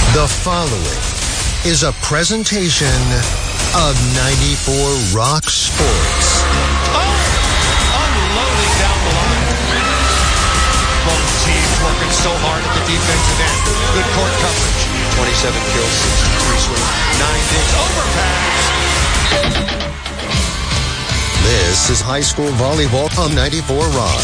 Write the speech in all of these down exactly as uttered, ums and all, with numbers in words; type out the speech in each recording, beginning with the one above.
The following is a presentation of ninety-four Rock Sports. Oh, unloading down the line. Both teams working so hard at the defensive end. Good court coverage. twenty-seven kills, sixty-three swings, nine digs. Overpass. This is high school volleyball on ninety-four Rock.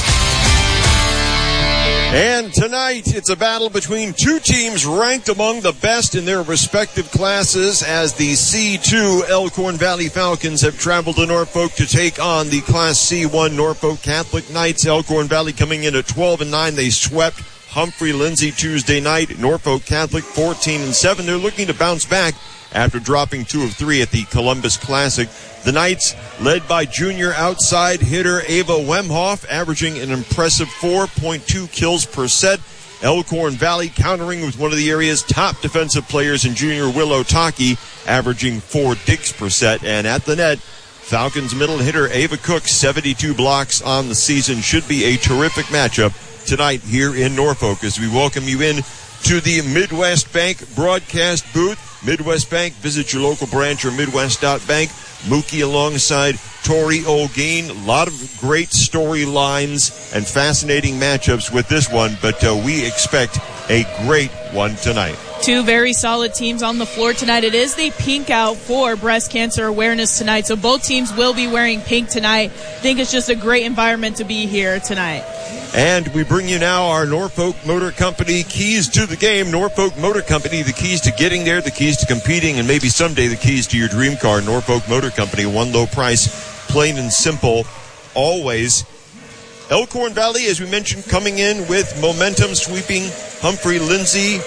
And tonight, it's a battle between two teams ranked among the best in their respective classes, as the C two Elkhorn Valley Falcons have traveled to Norfolk to take on the Class C one Norfolk Catholic Knights. Elkhorn Valley coming in at twelve and nine. They swept Humphrey Lindsay Tuesday night. Norfolk Catholic fourteen and seven. They're looking to bounce back after dropping two of three at the Columbus Classic. The Knights, led by junior outside hitter Ava Wemhoff, averaging an impressive four point two kills per set. Elkhorn Valley countering with one of the area's top defensive players in junior Willow Taki, averaging four digs per set. And at the net, Falcons middle hitter Ava Cook, seventy-two blocks on the season. Should be a terrific matchup tonight here in Norfolk as we welcome you in to the Midwest Bank broadcast booth. Midwest Bank, visit your local branch or midwest dot bank. Mookie alongside Tori Olguin. A lot of great storylines and fascinating matchups with this one, but uh, we expect a great one tonight. Two very solid teams on the floor tonight. It is the pink out for breast cancer awareness tonight, so both teams will be wearing pink tonight. I think it's just a great environment to be here tonight. And we bring you now our Norfolk Motor Company keys to the game. Norfolk Motor Company, the keys to getting there, the keys to competing, and maybe someday the keys to your dream car. Norfolk Motor Company, one low price, plain and simple, always. Elkhorn Valley, as we mentioned, coming in with momentum, sweeping Humphrey Lindsay.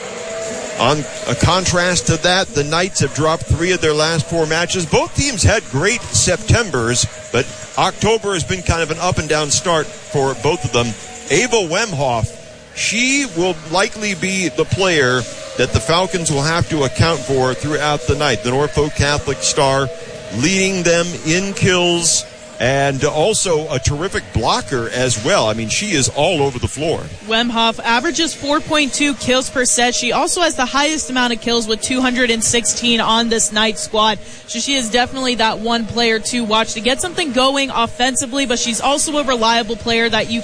On a contrast to that, the Knights have dropped three of their last four matches. Both teams had great Septembers, but October has been kind of an up and down start for both of them. Ava Wemhoff, she will likely be the player that the Falcons will have to account for throughout the night. The Norfolk Catholic star leading them in kills and also a terrific blocker as well. I mean, she is all over the floor. Wemhoff averages four point two kills per set. She also has the highest amount of kills with two hundred sixteen on this night squad. So she is definitely that one player to watch to get something going offensively, but she's also a reliable player that you